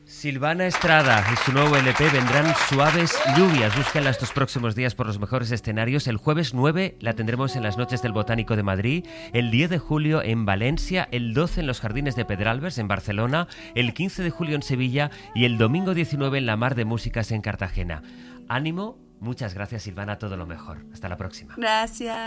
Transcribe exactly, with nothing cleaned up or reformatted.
Silvana Estrada y su nuevo L P Vendrán Suaves Lluvias. Búsquenla estos próximos días por los mejores escenarios. El jueves nueve la tendremos en las Noches del Botánico de Madrid, el diez de julio en Valencia, el doce en los Jardines de Pedralbes en Barcelona, el quince de julio en Sevilla y el domingo diecinueve en la Mar de Músicas en Cartagena. Ánimo, muchas gracias Silvana, todo lo mejor. Hasta la próxima. Gracias.